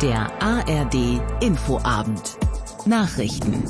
Der ARD Infoabend. Nachrichten.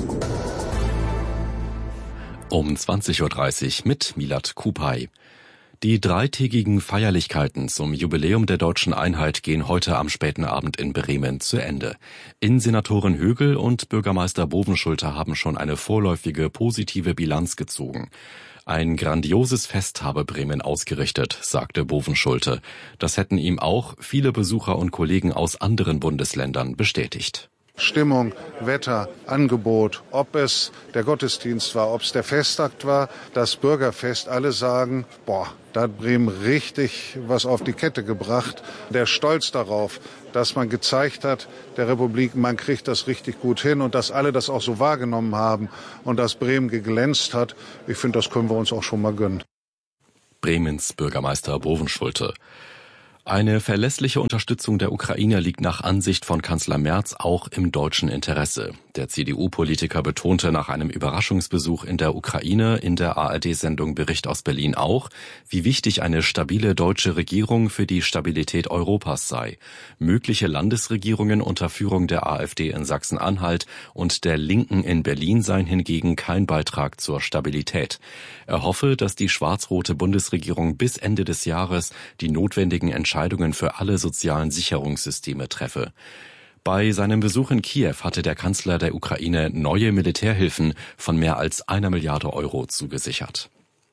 Um 20.30 Uhr mit Milad Kupay. Die dreitägigen Feierlichkeiten zum Jubiläum der deutschen Einheit gehen heute am späten Abend in Bremen zu Ende. Innensenatorin Högel und Bürgermeister Bovenschulte haben schon eine vorläufige positive Bilanz gezogen. Ein grandioses Fest habe Bremen ausgerichtet, sagte Bovenschulte. Das hätten ihm auch viele Besucher und Kollegen aus anderen Bundesländern bestätigt. Stimmung, Wetter, Angebot, ob es der Gottesdienst war, ob es der Festakt war, das Bürgerfest, alle sagen, da hat Bremen richtig was auf die Kette gebracht. Der Stolz darauf, dass man gezeigt hat, der Republik, man kriegt das richtig gut hin und dass alle das auch so wahrgenommen haben und dass Bremen geglänzt hat. Ich finde, das können wir uns auch schon mal gönnen. Bremens Bürgermeister Bovenschulte. Eine verlässliche Unterstützung der Ukraine liegt nach Ansicht von Kanzler Merz auch im deutschen Interesse. Der CDU-Politiker betonte nach einem Überraschungsbesuch in der Ukraine in der ARD-Sendung Bericht aus Berlin auch, wie wichtig eine stabile deutsche Regierung für die Stabilität Europas sei. Mögliche Landesregierungen unter Führung der AfD in Sachsen-Anhalt und der Linken in Berlin seien hingegen kein Beitrag zur Stabilität. Er hoffe, dass die schwarz-rote Bundesregierung bis Ende des Jahres die notwendigen Entscheidungen für alle sozialen Sicherungssysteme treffe. Bei seinem Besuch in Kiew hatte der Kanzler der Ukraine neue Militärhilfen von mehr als 1 Milliarde Euro zugesichert.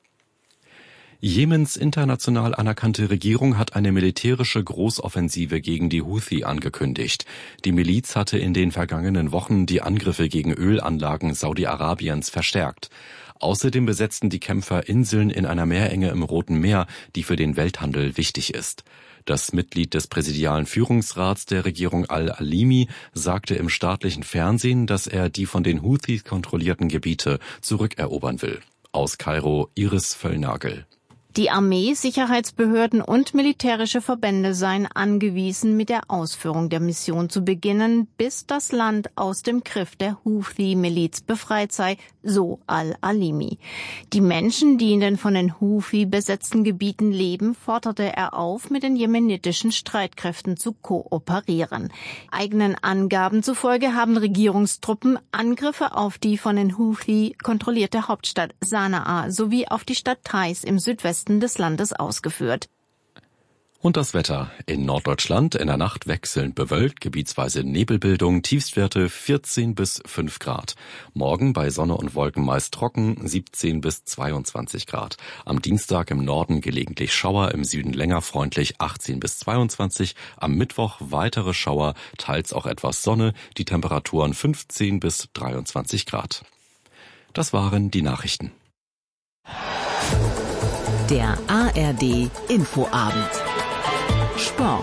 Jemens international anerkannte Regierung hat eine militärische Großoffensive gegen die Houthi angekündigt. Die Miliz hatte in den vergangenen Wochen die Angriffe gegen Ölanlagen Saudi-Arabiens verstärkt. Außerdem besetzten die Kämpfer Inseln in einer Meerenge im Roten Meer, die für den Welthandel wichtig ist. Das Mitglied des präsidialen Führungsrats der Regierung Al-Alimi sagte im staatlichen Fernsehen, dass er die von den Houthis kontrollierten Gebiete zurückerobern will. Aus Kairo Iris Völlnagel. Die Armee, Sicherheitsbehörden und militärische Verbände seien angewiesen, mit der Ausführung der Mission zu beginnen, bis das Land aus dem Griff der Houthi-Miliz befreit sei, so Al-Alimi. Die Menschen, die in den von den Houthi besetzten Gebieten leben, forderte er auf, mit den jemenitischen Streitkräften zu kooperieren. Eigenen Angaben zufolge haben Regierungstruppen Angriffe auf die von den Houthi kontrollierte Hauptstadt Sanaa sowie auf die Stadt Taiz im Südwesten des Landes ausgeführt. Und das Wetter. In Norddeutschland in der Nacht wechselnd bewölkt, gebietsweise Nebelbildung, Tiefstwerte 14 bis 5 Grad. Morgen bei Sonne und Wolken meist trocken, 17 bis 22 Grad. Am Dienstag im Norden gelegentlich Schauer, im Süden länger freundlich 18 bis 22. Am Mittwoch weitere Schauer, teils auch etwas Sonne, die Temperaturen 15 bis 23 Grad. Das waren die Nachrichten. Der ARD Infoabend. Sport.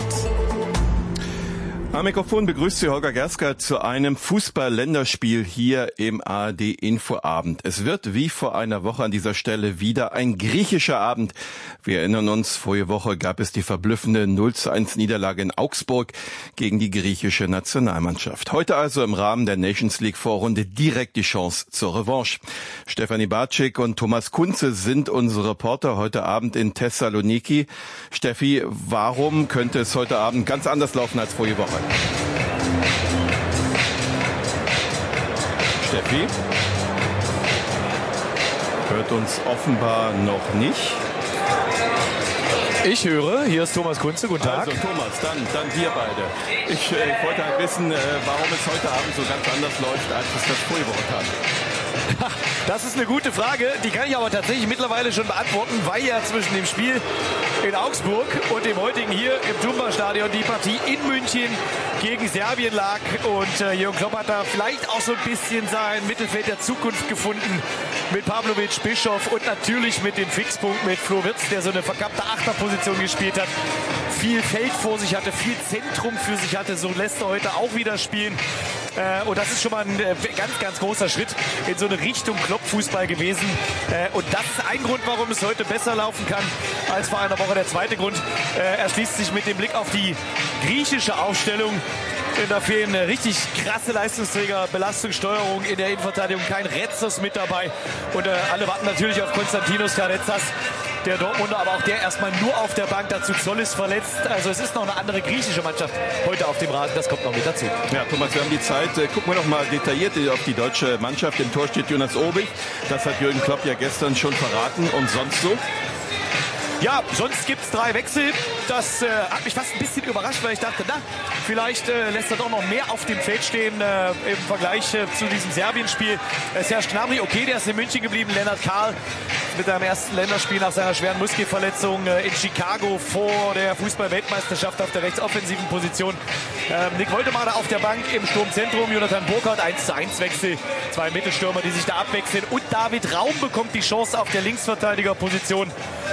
Am Mikrofon begrüßt Sie Holger Gersker zu einem Fußball-Länderspiel hier im ARD Infoabend. Es wird wie vor einer Woche an dieser Stelle wieder ein griechischer Abend. Wir erinnern uns, vorige Woche gab es die verblüffende 0:1 Niederlage in Augsburg gegen die griechische Nationalmannschaft. Heute also im Rahmen der Nations League Vorrunde direkt die Chance zur Revanche. Stefanie Bartschik und Thomas Kunze sind unsere Reporter heute Abend in Thessaloniki. Steffi, warum könnte es heute Abend ganz anders laufen als vorige Woche? Steffi hört uns offenbar noch nicht. Ich höre, hier ist Thomas Kunze, guten Tag. Also Thomas, dann wir beide. Ich wollte halt wissen, warum es heute Abend so ganz anders läuft, als es das vorige Woche tat. Das ist eine gute Frage, die kann ich aber tatsächlich mittlerweile schon beantworten, weil ja zwischen dem Spiel in Augsburg und dem heutigen hier im Tumba-Stadion die Partie in München gegen Serbien lag und Jürgen Klopp hat da vielleicht auch so ein bisschen sein Mittelfeld der Zukunft gefunden mit Pavlovic, Bischof und natürlich mit dem Fixpunkt mit Flo Wirtz, der so eine verkappte Achterposition gespielt hat, viel Feld vor sich hatte, viel Zentrum für sich hatte, so lässt er heute auch wieder spielen. Und das ist schon mal ein ganz, ganz großer Schritt in so eine Richtung Klopp-Fußball gewesen. Und das ist ein Grund, warum es heute besser laufen kann als vor einer Woche. Der zweite Grund erschließt sich mit dem Blick auf die griechische Aufstellung. Da fehlen richtig krasse Leistungsträger, Belastungssteuerung in der Innenverteidigung, kein Retzos mit dabei. Und alle warten natürlich auf Konstantinos Karetsas, der Dortmunder, aber auch der erstmal nur auf der Bank. Dazu Zoll ist verletzt. Also es ist noch eine andere griechische Mannschaft heute auf dem Rasen. Das kommt noch mit dazu. Ja, Thomas, wir haben die Zeit. Gucken wir noch mal detailliert auf die deutsche Mannschaft. Im Tor steht Jonas Obig. Das hat Jürgen Klopp ja gestern schon verraten. Und sonst so? Ja, sonst gibt es 3 Wechsel. Das hat mich fast ein bisschen überrascht, weil ich dachte, vielleicht lässt er doch noch mehr auf dem Feld stehen im Vergleich zu diesem Serbien-Spiel. Serge Gnabry, okay, der ist in München geblieben. Lennart Karl mit seinem ersten Länderspiel nach seiner schweren Muskelverletzung in Chicago vor der Fußball-Weltmeisterschaft auf der rechtsoffensiven Position. Nick Woltemade auf der Bank im Sturmzentrum. Jonathan Burkhardt, 1:1 Wechsel. 2 Mittelstürmer, die sich da abwechseln. Und David Raum bekommt die Chance auf der Linksverteidigerposition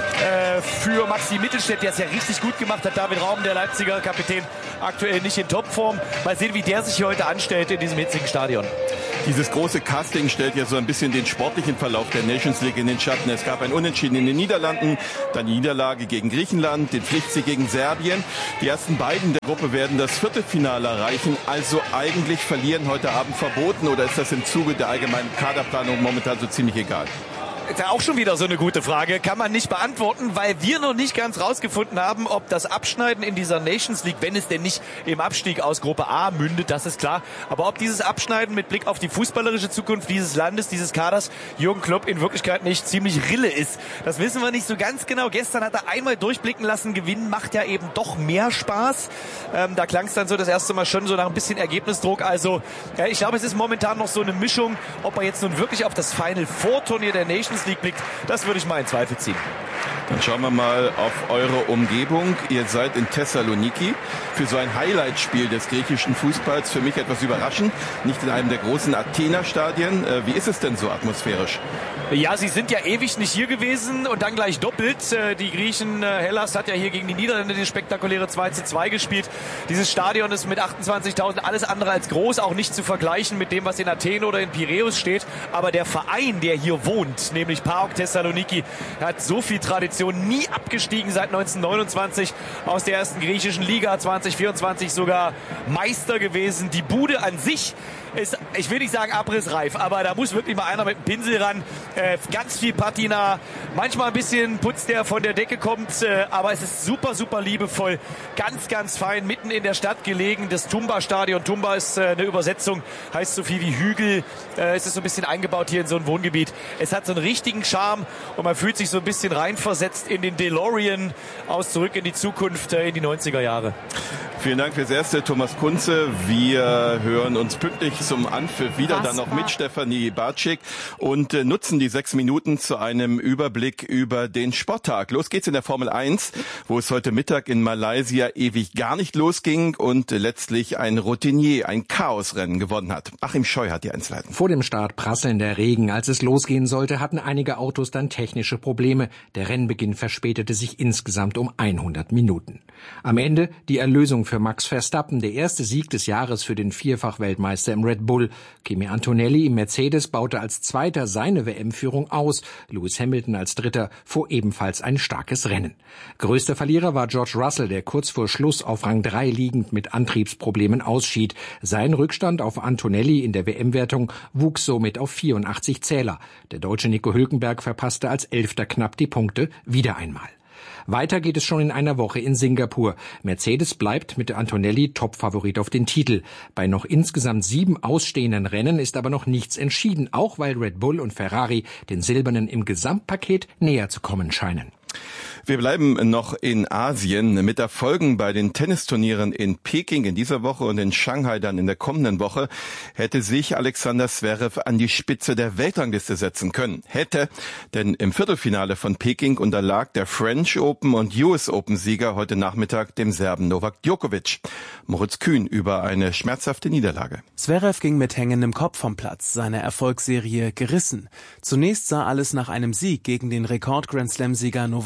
für Maxi Mittelstädt, der es ja richtig gut gemacht hat. David Raum, der Leipziger Kapitän, aktuell nicht in Topform. Mal sehen, wie der sich hier heute anstellt in diesem hitzigen Stadion. Dieses große Casting stellt ja so ein bisschen den sportlichen Verlauf der Nations League in den Schatten. Es gab ein Unentschieden in den Niederlanden, dann die Niederlage gegen Griechenland, den Pflichtsieg gegen Serbien. Die ersten beiden der Gruppe werden das Viertelfinale erreichen. Also eigentlich verlieren heute Abend verboten, oder ist das im Zuge der allgemeinen Kaderplanung momentan so ziemlich egal? Ist ja auch schon wieder so eine gute Frage. Kann man nicht beantworten, weil wir noch nicht ganz rausgefunden haben, ob das Abschneiden in dieser Nations League, wenn es denn nicht im Abstieg aus Gruppe A mündet, das ist klar. Aber ob dieses Abschneiden mit Blick auf die fußballerische Zukunft dieses Landes, dieses Kaders, Jürgen Klopp in Wirklichkeit nicht ziemlich Rille ist. Das wissen wir nicht so ganz genau. Gestern hat er einmal durchblicken lassen, Gewinnen macht ja eben doch mehr Spaß. Da klang es dann so das erste Mal schon so nach ein bisschen Ergebnisdruck. Also ich glaube, es ist momentan noch so eine Mischung, ob er jetzt nun wirklich auf das Final Four Turnier der Nations League blickt, das würde ich mal in Zweifel ziehen. Dann schauen wir mal auf eure Umgebung. Ihr seid in Thessaloniki. Für so ein Highlight-Spiel des griechischen Fußballs für mich etwas überraschend. Nicht in einem der großen Athena-Stadien. Wie ist es denn so atmosphärisch? Ja, sie sind ja ewig nicht hier gewesen und dann gleich doppelt. Die Griechen, Hellas hat ja hier gegen die Niederländer die spektakuläre 2:2 gespielt. Dieses Stadion ist mit 28.000 alles andere als groß, auch nicht zu vergleichen mit dem, was in Athen oder in Piräus steht. Aber der Verein, der hier wohnt, nämlich PAOK Thessaloniki, hat so viel Tradition, nie abgestiegen seit 1929 aus der ersten griechischen Liga, 2024 sogar Meister gewesen. Die Bude an sich ist, ich will nicht sagen abrissreif, aber da muss wirklich mal einer mit dem Pinsel ran. Ganz viel Patina, manchmal ein bisschen Putz, der von der Decke kommt, aber es ist super, super liebevoll. Ganz, ganz fein, mitten in der Stadt gelegen. Das Tumba-Stadion, Tumba ist eine Übersetzung, heißt so viel wie Hügel. Es ist so ein bisschen eingebaut hier in so ein Wohngebiet. Es hat so einen richtigen Charme und man fühlt sich so ein bisschen reinversetzt in den DeLorean aus Zurück in die Zukunft, in die 90er Jahre. Vielen Dank fürs Erste, Thomas Kunze. Wir hören uns pünktlich zum Anpfiff wieder, dann noch mit Stefanie Bartschik und nutzen die 6 Minuten zu einem Überblick über den Sporttag. Los geht's in der Formel 1, wo es heute Mittag in Malaysia ewig gar nicht losging und letztlich ein Routinier ein Chaosrennen gewonnen hat. Achim Scheu hat die Einzelheiten. Vor dem Start prasselnder Regen. Als es losgehen sollte, hatten einige Autos dann technische Probleme. Der Rennbeginn verspätete sich insgesamt um 100 Minuten. Am Ende die Erlösung für Max Verstappen, der erste Sieg des Jahres für den Vierfach-Weltmeister im Red Bull. Kimi Antonelli im Mercedes baute als Zweiter seine WM-Führung aus. Lewis Hamilton als Dritter fuhr ebenfalls ein starkes Rennen. Größter Verlierer war George Russell, der kurz vor Schluss auf Rang 3 liegend mit Antriebsproblemen ausschied. Sein Rückstand auf Antonelli in der WM-Wertung wuchs somit auf 84 Zähler. Der Deutsche Nico Hülkenberg verpasste als 11. knapp die Punkte wieder einmal. Weiter geht es schon in einer Woche in Singapur. Mercedes bleibt mit Antonelli Topfavorit auf den Titel. Bei noch insgesamt 7 ausstehenden Rennen ist aber noch nichts entschieden, auch weil Red Bull und Ferrari den Silbernen im Gesamtpaket näher zu kommen scheinen. Wir bleiben noch in Asien mit Erfolgen bei den Tennisturnieren in Peking in dieser Woche und in Shanghai dann in der kommenden Woche. Hätte sich Alexander Zverev an die Spitze der Weltrangliste setzen können. Hätte, denn im Viertelfinale von Peking unterlag der French Open und US Open Sieger heute Nachmittag dem Serben Novak Djokovic. Moritz Kühn über eine schmerzhafte Niederlage. Zverev ging mit hängendem Kopf vom Platz, seine Erfolgsserie gerissen. Zunächst sah alles nach einem Sieg gegen den Rekord-Grand-Slam-Sieger Novak Djokovic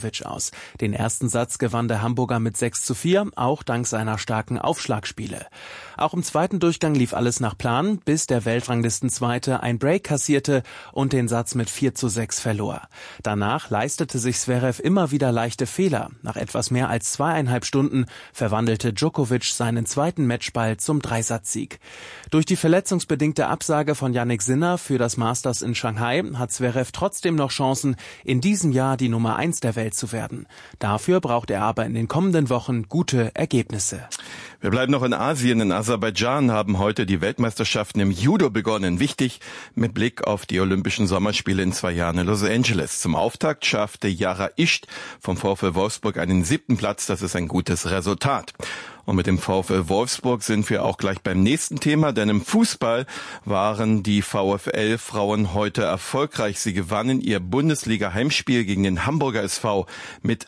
Djokovic aus. Den ersten Satz gewann der Hamburger mit 6:4, auch dank seiner starken Aufschlagspiele. Auch im zweiten Durchgang lief alles nach Plan, bis der Weltranglistenzweite ein Break kassierte und den Satz mit 4:6 verlor. Danach leistete sich Zverev immer wieder leichte Fehler. Nach etwas mehr als 2,5 Stunden verwandelte Djokovic seinen zweiten Matchball zum Dreisatzsieg. Durch die verletzungsbedingte Absage von Jannik Sinner für das Masters in Shanghai hat Zverev trotzdem noch Chancen, in diesem Jahr die Nummer 1 der Welt zu werden. Dafür braucht er aber in den kommenden Wochen gute Ergebnisse. Wir bleiben noch in Asien. In Aserbaidschan haben heute die Weltmeisterschaften im Judo begonnen. Wichtig mit Blick auf die Olympischen Sommerspiele in 2 Jahren in Los Angeles. Zum Auftakt schaffte Yara Isht vom VfL Wolfsburg einen 7. Platz. Das ist ein gutes Resultat. Und mit dem VfL Wolfsburg sind wir auch gleich beim nächsten Thema, denn im Fußball waren die VfL-Frauen heute erfolgreich. Sie gewannen ihr Bundesliga-Heimspiel gegen den Hamburger SV mit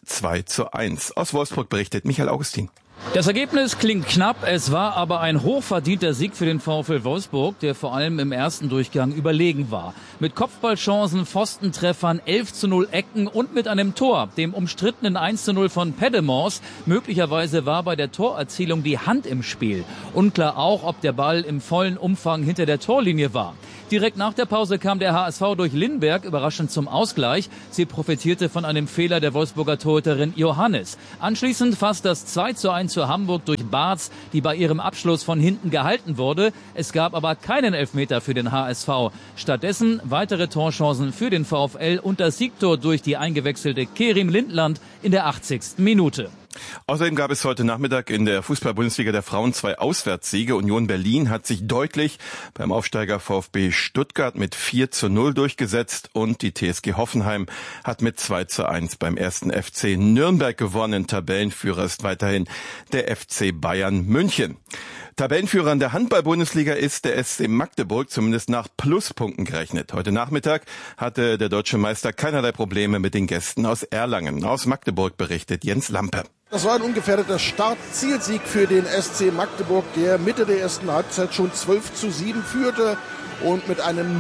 2:1. Aus Wolfsburg berichtet Michael Augustin. Das Ergebnis klingt knapp, es war aber ein hochverdienter Sieg für den VfL Wolfsburg, der vor allem im ersten Durchgang überlegen war. Mit Kopfballchancen, Pfostentreffern, 11:0 Ecken und mit einem Tor, dem umstrittenen 1:0 von Pedemors. Möglicherweise war bei der Torerzielung die Hand im Spiel. Unklar auch, ob der Ball im vollen Umfang hinter der Torlinie war. Direkt nach der Pause kam der HSV durch Lindberg überraschend zum Ausgleich. Sie profitierte von einem Fehler der Wolfsburger Torhüterin Johannes. Anschließend fast das 2:1 für Hamburg durch Barz, die bei ihrem Abschluss von hinten gehalten wurde. Es gab aber keinen Elfmeter für den HSV. Stattdessen weitere Torchancen für den VfL und das Siegtor durch die eingewechselte Kerim Lindland in der 80. Minute. Außerdem gab es heute Nachmittag in der Fußball-Bundesliga der Frauen 2 Auswärtssiege. Union Berlin hat sich deutlich beim Aufsteiger VfB Stuttgart mit 4:0 durchgesetzt und die TSG Hoffenheim hat mit 2:1 beim 1. FC Nürnberg gewonnen. Tabellenführer ist weiterhin der FC Bayern München. Tabellenführer in der Handball-Bundesliga ist der SC Magdeburg, zumindest nach Pluspunkten gerechnet. Heute Nachmittag hatte der deutsche Meister keinerlei Probleme mit den Gästen aus Erlangen. Aus Magdeburg berichtet Jens Lampe. Das war ein ungefährdeter Start-Zielsieg für den SC Magdeburg, der Mitte der ersten Halbzeit schon 12:7 führte und mit einem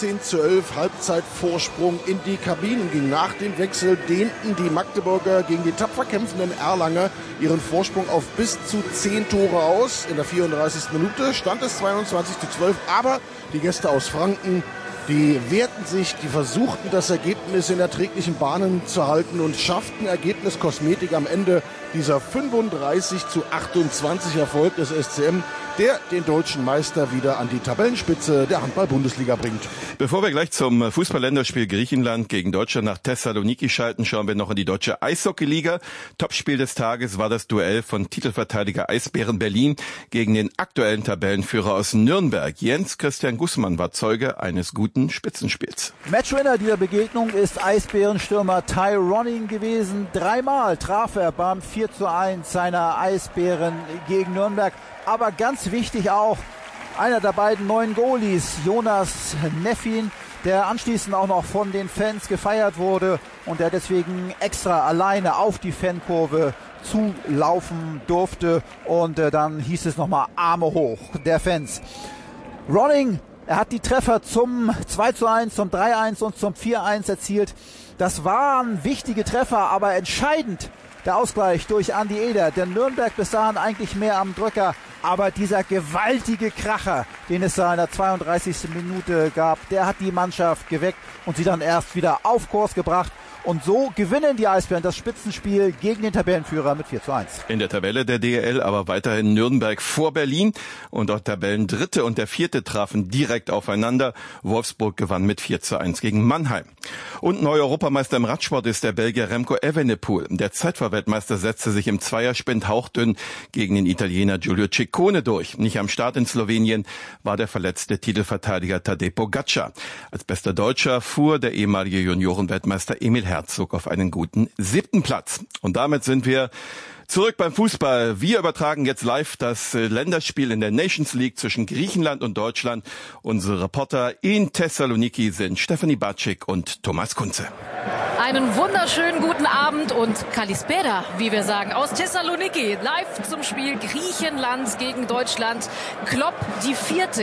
19:11 Halbzeitvorsprung in die Kabinen ging. Nach dem Wechsel dehnten die Magdeburger gegen die tapfer kämpfenden Erlanger ihren Vorsprung auf bis zu 10 Tore aus. In der 34. Minute stand es 22:12, aber die Gäste aus Franken, die wehrten sich, die versuchten das Ergebnis in erträglichen Bahnen zu halten und schafften Ergebniskosmetik am Ende dieser 35:28 Erfolg des SCM, der den deutschen Meister wieder an die Tabellenspitze der Handball-Bundesliga bringt. Bevor wir gleich zum Fußball-Länderspiel Griechenland gegen Deutschland nach Thessaloniki schalten, schauen wir noch in die deutsche Eishockeyliga. Topspiel des Tages war das Duell von Titelverteidiger Eisbären Berlin gegen den aktuellen Tabellenführer aus Nürnberg. Jens Christian Gußmann war Zeuge eines guten Spitzenspiels. Matchwinner dieser Begegnung ist Eisbärenstürmer Ty Ronning gewesen. 3-mal traf er beim 4:1 seiner Eisbären gegen Nürnberg. Aber ganz wichtig auch, einer der beiden neuen Goalies, Jonas Neffin, der anschließend auch noch von den Fans gefeiert wurde und der deswegen extra alleine auf die Fankurve zulaufen durfte. Und dann hieß es nochmal Arme hoch der Fans. Ronning, er hat die Treffer zum 2:1, zum 3:1 und zum 4:1 erzielt. Das waren wichtige Treffer, aber entscheidend der Ausgleich durch Andi Eder. Der Nürnberg bis dahin eigentlich mehr am Drücker. Aber dieser gewaltige Kracher, den es da in der 32. Minute gab, der hat die Mannschaft geweckt und sie dann erst wieder auf Kurs gebracht. Und so gewinnen die Eisbären das Spitzenspiel gegen den Tabellenführer mit 4:1. In der Tabelle der DEL aber weiterhin Nürnberg vor Berlin und auch Tabellendritte und der Vierte trafen direkt aufeinander. Wolfsburg gewann mit 4:1 gegen Mannheim. Und neuer Europameister im Radsport ist der Belgier Remco Evenepoel. Der Zeitfahrweltmeister setzte sich im Zweiersprint hauchdünn gegen den Italiener Giulio Ciccone durch. Nicht am Start in Slowenien war der verletzte Titelverteidiger Tadej Pogačar. Als bester Deutscher fuhr der ehemalige Juniorenweltmeister Emil Herzog auf einen guten 7. Platz. Und damit sind wir Zurück beim Fußball. Wir übertragen jetzt live das Länderspiel in der Nations League zwischen Griechenland und Deutschland. Unsere Reporter in Thessaloniki sind Stefanie Batschik und Thomas Kunze. Einen wunderschönen guten Abend und Kalispera, wie wir sagen, aus Thessaloniki. Live zum Spiel Griechenland gegen Deutschland. Klappe die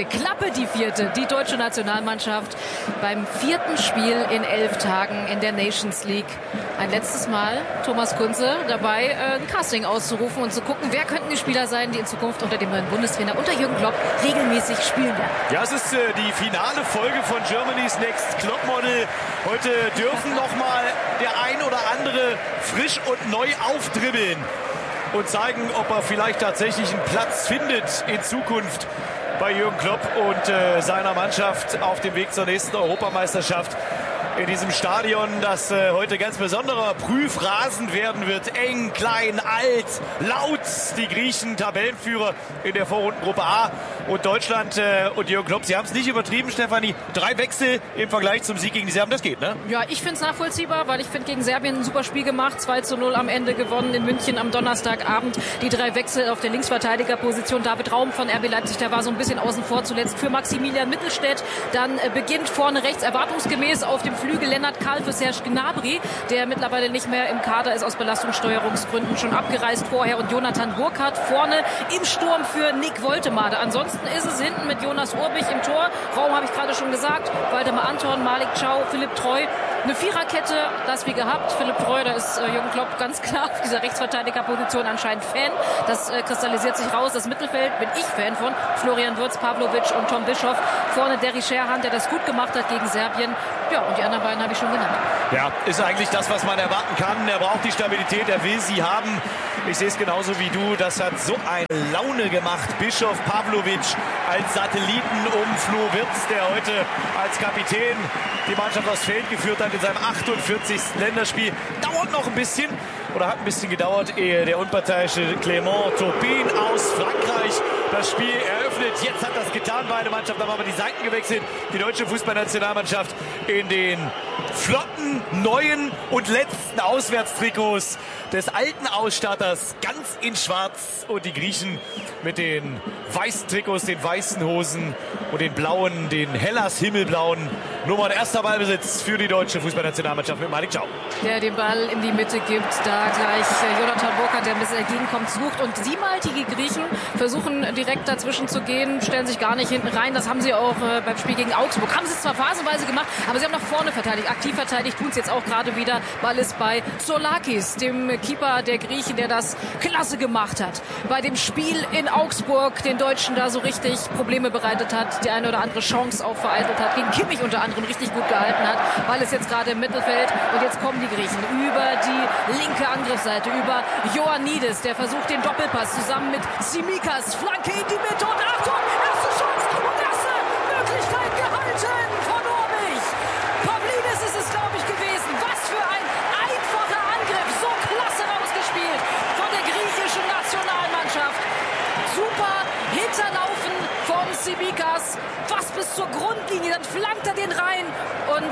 vierte, die deutsche Nationalmannschaft beim 4. Spiel in 11 Tagen in der Nations League. Ein letztes Mal, Thomas Kunze, dabei ein Casting auszurufen und zu gucken, wer könnten die Spieler sein, die in Zukunft unter dem neuen Bundestrainer, unter Jürgen Klopp, regelmäßig spielen werden. Ja, es ist die finale Folge von Germany's Next Klopp Model. Heute dürfen nochmal der ein oder andere frisch und neu aufdribbeln und zeigen, ob er vielleicht tatsächlich einen Platz findet in Zukunft bei Jürgen Klopp und seiner Mannschaft auf dem Weg zur nächsten Europameisterschaft. In diesem Stadion, das heute ganz besonderer Prüfrasen werden wird. Eng, klein, alt, laut. Die Griechen Tabellenführer in der Vorrundengruppe A. Und Deutschland und Jürgen Klopp, Sie haben es nicht übertrieben, Stefanie. 3 Wechsel im Vergleich zum Sieg gegen die Serben, das geht, ne? Ja, ich finde es nachvollziehbar, weil ich finde gegen Serbien ein super Spiel gemacht. 2:0 am Ende gewonnen in München am Donnerstagabend. Die 3 Wechsel auf der Linksverteidigerposition. David Raum von RB Leipzig, der war so ein bisschen außen vor zuletzt für Maximilian Mittelstädt. Dann beginnt vorne rechts erwartungsgemäß auf dem Flügel Lennart Kahl für Serge Gnabry, der mittlerweile nicht mehr im Kader ist, aus Belastungssteuerungsgründen schon abgereist vorher. Und Jonathan Burkhardt vorne im Sturm für Nick Woltemade. Ansonsten ist es hinten mit Jonas Urbich im Tor. Raum habe ich gerade schon gesagt. Waldemar Anton, Malik Chow, Philipp Treu. Eine Viererkette, das wie gehabt. Philipp Treu, da ist Jürgen Klopp ganz klar auf dieser Rechtsverteidigerposition anscheinend Fan. Das kristallisiert sich raus. Das Mittelfeld bin ich Fan von. Florian Wirtz, Pavlovic und Tom Bischoff. Vorne Derry Sherhan, der das gut gemacht hat gegen Serbien. Ja, und die anderen beiden habe ich schon genannt. Ja, ist eigentlich das, was man erwarten kann. Er braucht die Stabilität, er will sie haben. Ich sehe es genauso wie du. Das hat so eine Laune gemacht. Bischof, Pavlovic als Satelliten um Flo Wirtz, der heute als Kapitän die Mannschaft aufs Feld geführt hat in seinem 48. Länderspiel. Dauert noch ein bisschen oder hat ein bisschen gedauert, ehe der unparteiische Clément Turpin aus Frankreich das Spiel eröffnet. Jetzt hat das getan, beide Mannschaften haben aber die Seiten gewechselt. Die deutsche Fußballnationalmannschaft in den flotten, neuen und letzten Auswärtstrikots des alten Ausstatters, ganz in schwarz, und die Griechen mit den weißen Trikots, den weißen Hosen und den blauen, den Hellas himmelblauen Nummern. Erster Ballbesitz für die deutsche Fußballnationalmannschaft mit Malik Chow. Der den Ball in die Mitte gibt, da gleich Jonathan Burkhardt, der ein bisschen entgegenkommt, sucht, und siebenmaltige Griechen versuchen direkt dazwischen zu gehen, stellen sich gar nicht hinten rein. Das haben sie auch beim Spiel gegen Augsburg. Haben sie es zwar phasenweise gemacht, aber sie haben nach vorne verteidigt, aktiv verteidigt, tun es jetzt auch gerade wieder. Ball ist bei Zoulakis, dem Keeper der Griechen, der das klasse gemacht hat. Bei dem Spiel in Augsburg den Deutschen da so richtig Probleme bereitet hat, die eine oder andere Chance auch vereitelt hat, gegen Kimmich unter anderem richtig gut gehalten hat. Ball ist jetzt gerade im Mittelfeld und jetzt kommen die Griechen über die linke Angriffsseite, über Ioannidis, der versucht den Doppelpass zusammen mit Tsimikas, Flanke in die Mitte und Achtung, erste Chance und erste Möglichkeit gehalten von Urbich. Pavlidis ist es, glaube ich, gewesen. Was für ein einfacher Angriff, so klasse rausgespielt von der griechischen Nationalmannschaft. Super Hinterlaufen von Tsimikas, fast bis zur Grundlinie, dann flankt er den rein und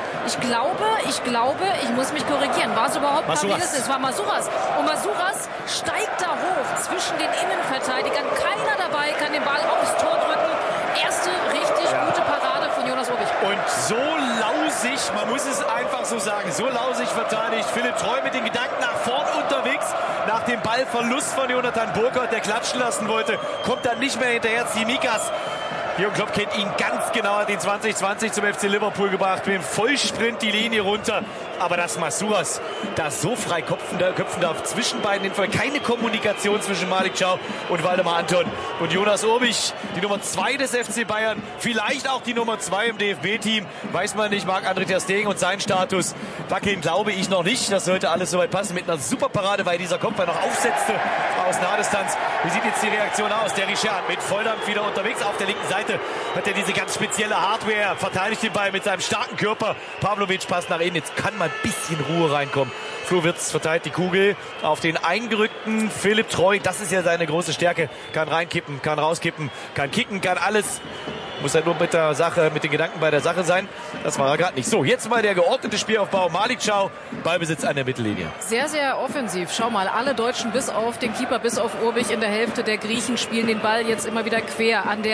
ich muss mich korrigieren. War es überhaupt Pavlidis? Es war Masouras. Und Masouras steigt da hoch zwischen den Innenverteidigern. Keiner dabei kann den Ball aufs Tor drücken. Erste richtig gute Parade von Jonas Urbich. Und so lausig, man muss es einfach so sagen, so lausig verteidigt Philipp Treu mit den Gedanken nach vorn unterwegs. Nach dem Ballverlust von Jonathan Burkhardt, der klatschen lassen wollte, kommt dann nicht mehr hinterher Tsimikas. Jürgen Klopp kennt ihn ganz genau, hat ihn 2020 zum FC Liverpool gebracht, mit dem Vollsprint die Linie runter. Aber dass Masouras da so frei köpfen darf zwischen beiden, keine Kommunikation zwischen Malik Chow und Waldemar Anton und Jonas Urbich, die Nummer 2 des FC Bayern, vielleicht auch die Nummer 2 im DFB-Team, weiß man nicht, Marc-André ter Stegen und seinen Status wackeln, glaube ich noch nicht. Das sollte alles soweit passen mit einer super Parade, weil dieser Kopf noch aufsetzte aus Nahdistanz. Wie sieht jetzt die Reaktion aus? Der Richard mit Volldampf wieder unterwegs auf der linken Seite. Hat er diese ganz spezielle Hardware, verteidigt den Ball mit seinem starken Körper. Pavlovic passt nach innen, jetzt kann mal ein bisschen Ruhe reinkommen Flo Wirtz verteilt die Kugel auf den eingerückten Philipp Treu. Das ist ja seine große Stärke. Kann reinkippen, kann rauskippen, kann kicken, kann alles. Muss er nur mit den Gedanken bei der Sache sein. Das war er gerade nicht. So, jetzt mal der geordnete Spielaufbau. Malik Thiaw, Ballbesitz an der Mittellinie. Sehr, sehr offensiv. Schau mal, alle Deutschen bis auf den Keeper, bis auf Urbich in der Hälfte der Griechen spielen den Ball jetzt immer wieder quer an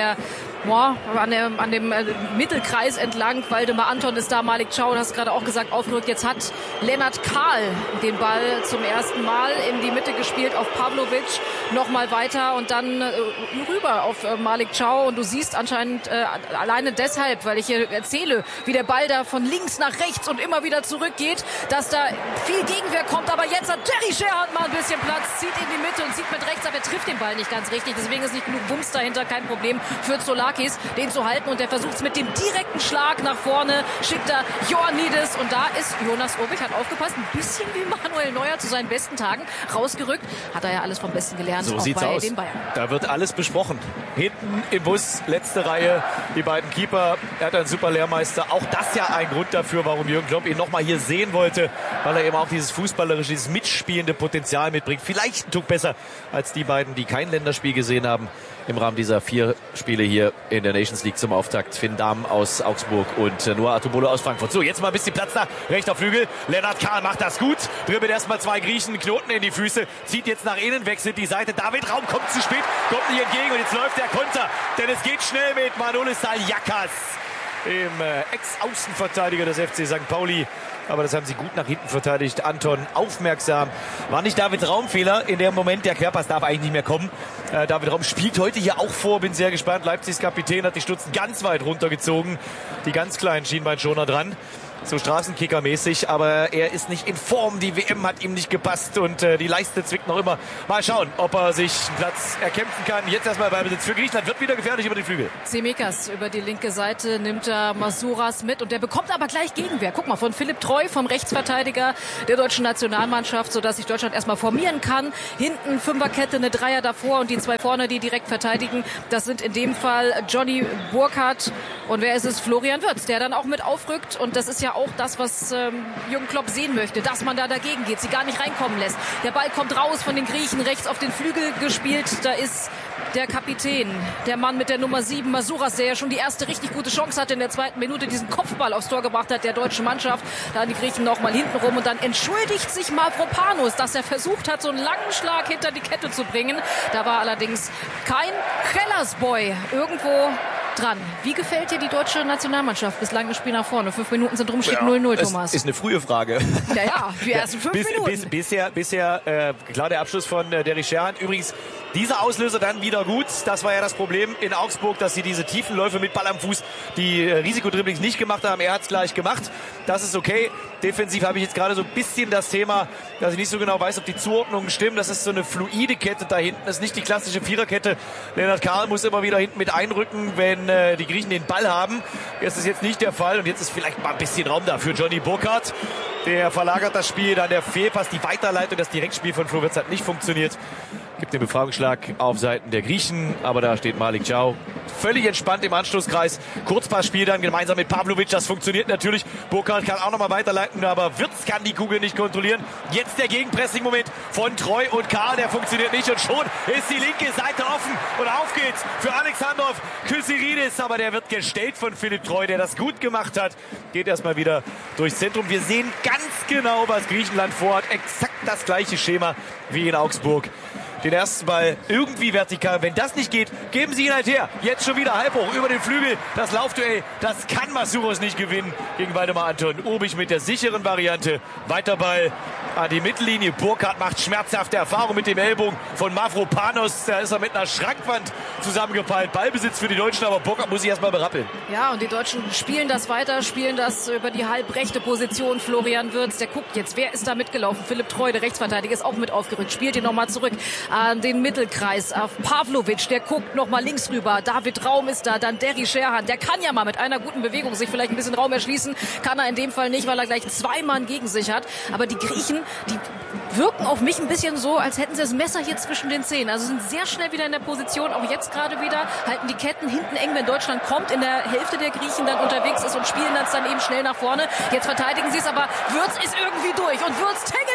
dem Mittelkreis entlang. Waldemar Anton ist da, Malik Thiaw, du hast gerade auch gesagt, aufgerückt. Jetzt hat Lennart Kahl den Ball zum ersten Mal in die Mitte gespielt auf Pavlovic. Nochmal weiter und dann rüber auf Malik Thiaw. Und du siehst anscheinend alleine deshalb, weil ich hier erzähle, wie der Ball da von links nach rechts und immer wieder zurückgeht, dass da viel Gegenwehr kommt. Aber jetzt hat Terry Scherhardt mal ein bisschen Platz, zieht in die Mitte und zieht mit rechts, aber er trifft den Ball nicht ganz richtig. Deswegen ist nicht genug Wumms dahinter, kein Problem für Zoulakis, den zu halten. Und der versucht es mit dem direkten Schlag nach vorne, schickt er Ioannidis. Und da ist Jonas Urbich, hat aufgepasst, ein bisschen wie Manuel Neuer zu seinen besten Tagen rausgerückt. Hat er ja alles vom Besten gelernt. So auch sieht's bei aus. den Bayern. Da wird alles besprochen. Hinten im Bus, letzte Reihe, die beiden Keeper. Er hat einen super Lehrmeister. Auch das ja ein Grund dafür, warum Jürgen Klopp ihn nochmal hier sehen wollte, weil er eben auch dieses fußballerische, dieses mitspielende Potenzial mitbringt. Vielleicht ein Tuck besser als die beiden, die kein Länderspiel gesehen haben im Rahmen dieser 4 Spiele hier in der Nations League zum Auftakt. Finn Dahm aus Augsburg und Noah Atubolo aus Frankfurt. So, jetzt mal ein bisschen Platz da. Rechter Flügel. Lennart Kahl macht das gut. Dribbelt erstmal 2 Griechen, Knoten in die Füße. Zieht jetzt nach innen, wechselt die Seite. David Raum kommt zu spät, kommt nicht entgegen. Und jetzt läuft der Konter. Denn es geht schnell mit Manolis Saliakas, dem Ex-Außenverteidiger des FC St. Pauli. Aber das haben sie gut nach hinten verteidigt. Anton aufmerksam. War nicht David Raum Fehler in dem Moment. Der Querpass darf eigentlich nicht mehr kommen. David Raum spielt heute hier auch vor. Bin sehr gespannt. Leipzigs Kapitän hat die Stutzen ganz weit runtergezogen. Die ganz kleinen Schienbeinschoner dran. So Straßenkicker-mäßig, aber er ist nicht in Form. Die WM hat ihm nicht gepasst und die Leiste zwickt noch immer. Mal schauen, ob er sich einen Platz erkämpfen kann. Jetzt erstmal Ballbesitz für Griechenland. Wird wieder gefährlich über die Flügel. Tsimikas über die linke Seite nimmt er Masouras mit und der bekommt aber gleich Gegenwehr. Guck mal, von Philipp Treu, vom Rechtsverteidiger der deutschen Nationalmannschaft, sodass sich Deutschland erstmal formieren kann. Hinten Fünferkette, eine Dreier davor und die 2 vorne, die direkt verteidigen. Das sind in dem Fall Johnny Burkhardt und wer ist es? Florian Wirtz, der dann auch mit aufrückt. Und das ist ja auch das, was Jürgen Klopp sehen möchte, dass man da dagegen geht, sie gar nicht reinkommen lässt. Der Ball kommt raus von den Griechen, rechts auf den Flügel gespielt. Da ist der Kapitän, der Mann mit der Nummer 7, Masouras, der ja schon die erste richtig gute Chance hatte in der 2. Minute, diesen Kopfball aufs Tor gebracht hat, der deutschen Mannschaft. Da die Griechen noch mal hinten rum und dann entschuldigt sich Mavropanos, dass er versucht hat, so einen langen Schlag hinter die Kette zu bringen. Da war allerdings kein Kellersboy irgendwo dran. Wie gefällt dir die deutsche Nationalmannschaft? Bislang ein Spiel nach vorne. 5 Minuten sind rum, steht 0-0, Thomas. Ist eine frühe Frage. Ja, die ersten 5 Minuten. Bisher klar der Abschluss von Derry Scherhardt. Übrigens, dieser Auslöser dann wieder gut. Das war ja das Problem in Augsburg, dass sie diese tiefen Läufe mit Ball am Fuß, die Risikodribblings nicht gemacht haben. Er hat es gleich gemacht. Das ist okay. Defensiv habe ich jetzt gerade so ein bisschen das Thema, dass ich nicht so genau weiß, ob die Zuordnungen stimmen. Das ist so eine fluide Kette da hinten. Das ist nicht die klassische Viererkette. Lennart Kahl muss immer wieder hinten mit einrücken, wenn die Griechen den Ball haben. Das ist jetzt nicht der Fall. Und jetzt ist vielleicht mal ein bisschen Raum da für Johnny Burkhardt. Der verlagert das Spiel. Dann der Fehlpass, die Weiterleitung, das Direktspiel von Flo Wirtz hat nicht funktioniert. Gibt den Befreiungsschlag auf Seiten der Griechen, aber da steht Malik Thiaw völlig entspannt im Anschlusskreis. Kurzpassspiel dann gemeinsam mit Pavlovic, das funktioniert natürlich. Burkhardt kann auch nochmal weiterleiten, aber Wirtz kann die Kugel nicht kontrollieren. Jetzt der Gegenpressing-Moment von Treu und Kahl, der funktioniert nicht und schon ist die linke Seite offen und auf geht's für Alexandros Kyriakidis, aber der wird gestellt von Philipp Treu, der das gut gemacht hat. Geht erstmal wieder durchs Zentrum. Wir sehen ganz genau, was Griechenland vorhat. Exakt das gleiche Schema wie in Augsburg. Den ersten Ball irgendwie vertikal. Wenn das nicht geht, geben sie ihn halt her. Jetzt schon wieder halb hoch über den Flügel. Das Laufduell, das kann Masouras nicht gewinnen gegen Waldemar Anton. Urbich mit der sicheren Variante. Weiterball an die Mittellinie. Burkhardt macht schmerzhafte Erfahrung mit dem Ellbogen von Mavropanos. Da ist er mit einer Schrankwand zusammengepeilt. Ballbesitz für die Deutschen, aber Burkhardt muss sich erstmal berappeln. Ja, und die Deutschen spielen das weiter, spielen das über die halbrechte Position. Florian Wirtz, der guckt jetzt, wer ist da mitgelaufen? Philipp Treu, der Rechtsverteidiger, ist auch mit aufgerückt. Spielt ihn nochmal zurück an den Mittelkreis, auf Pavlovic, der guckt nochmal links rüber. David Raum ist da, dann Derry Scherhardt. Der kann ja mal mit einer guten Bewegung sich vielleicht ein bisschen Raum erschließen. Kann er in dem Fall nicht, weil er gleich 2 Mann gegen sich hat. Aber die Griechen, die wirken auf mich ein bisschen so, als hätten sie das Messer hier zwischen den Zähnen. Also sind sehr schnell wieder in der Position, auch jetzt gerade wieder, halten die Ketten hinten eng, wenn Deutschland kommt, in der Hälfte der Griechen dann unterwegs ist und spielen das dann eben schnell nach vorne. Jetzt verteidigen sie es, aber Wirtz ist irgendwie durch und Wirtz tängelt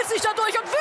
beißt sich da durch und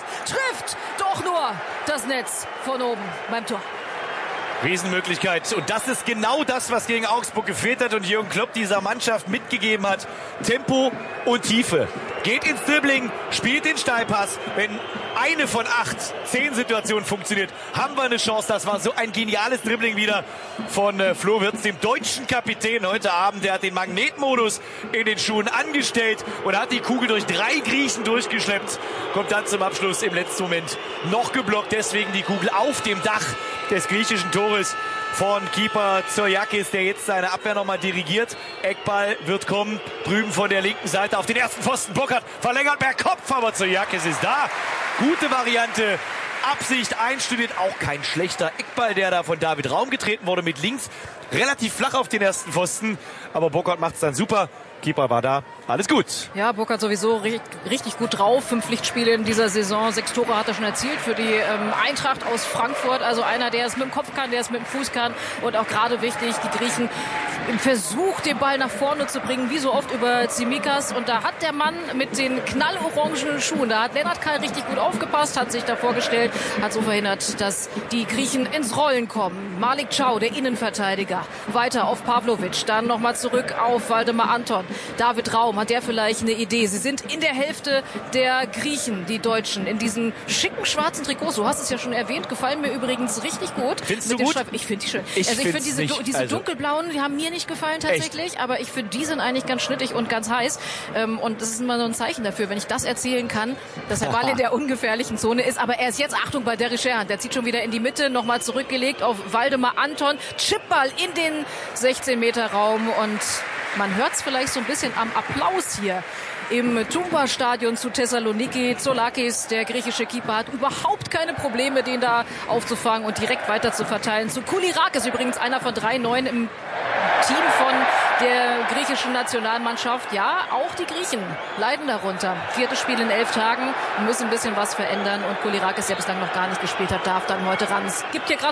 trifft doch nur das Netz von oben beim Tor. Riesenmöglichkeit. Und das ist genau das, was gegen Augsburg gefehlt hat und Jürgen Klopp dieser Mannschaft mitgegeben hat. Tempo und Tiefe. Geht ins Dribbling, spielt den Steilpass. Wenn eine von 10 Situationen funktioniert, haben wir eine Chance. Das war so ein geniales Dribbling wieder von Flo Wirtz, dem deutschen Kapitän heute Abend. Der hat den Magnetmodus in den Schuhen angestellt und hat die Kugel durch 3 Griechen durchgeschleppt. Kommt dann zum Abschluss im letzten Moment noch geblockt. Deswegen die Kugel auf dem Dach des griechischen Tores von Keeper Zoiakis, der jetzt seine Abwehr nochmal dirigiert. Eckball wird kommen, drüben von der linken Seite auf den ersten Pfosten. Burkhardt verlängert per Kopf, aber Zoiakis ist da. Gute Variante, Absicht einstudiert, auch kein schlechter Eckball, der da von David Raum getreten wurde mit links. Relativ flach auf den ersten Pfosten, aber Burkhardt macht es dann super. Keeper war da, alles gut. Ja, Burkhardt sowieso richtig gut drauf. 5 Pflichtspiele in dieser Saison, 6 Tore hat er schon erzielt für die Eintracht aus Frankfurt. Also einer, der es mit dem Kopf kann, der es mit dem Fuß kann. Und auch gerade wichtig, die Griechen im Versuch, den Ball nach vorne zu bringen, wie so oft über Tsimikas. Und da hat der Mann mit den knallorangenen Schuhen, da hat Lennart Kay richtig gut aufgepasst, hat sich davor gestellt, hat so verhindert, dass die Griechen ins Rollen kommen. Malik Chow, der Innenverteidiger, weiter auf Pavlovic, dann nochmal zurück auf Waldemar Anton. David Raum, hat der vielleicht eine Idee? Sie sind in der Hälfte der Griechen, die Deutschen, in diesen schicken schwarzen Trikots. Du hast es ja schon erwähnt, gefallen mir übrigens richtig gut. Findest du gut? Ich finde die schön. Ich finde diese dunkelblauen, die haben mir nicht gefallen tatsächlich, echt? Aber ich finde, die sind eigentlich ganz schnittig und ganz heiß. Und das ist immer so ein Zeichen dafür, wenn ich das erzählen kann, dass der Ball in der ungefährlichen Zone ist. Aber er ist jetzt, Achtung, bei Derry Sherhan, der zieht schon wieder in die Mitte, nochmal zurückgelegt auf Waldemar Anton. Chipball in den 16-Meter-Raum und man hört es vielleicht so ein bisschen am Applaus hier im Tumba-Stadion zu Thessaloniki. Zoulakis, der griechische Keeper, hat überhaupt keine Probleme, den da aufzufangen und direkt weiter zu verteilen. Zu Koulirakis, übrigens einer von 3 Neuen im Team von der griechischen Nationalmannschaft. Ja, auch die Griechen leiden darunter. 4. Spiel in 11 Tagen, müssen ein bisschen was verändern. Und Koulirakis, der bislang noch gar nicht gespielt hat, darf dann heute ran. Es gibt hier gerade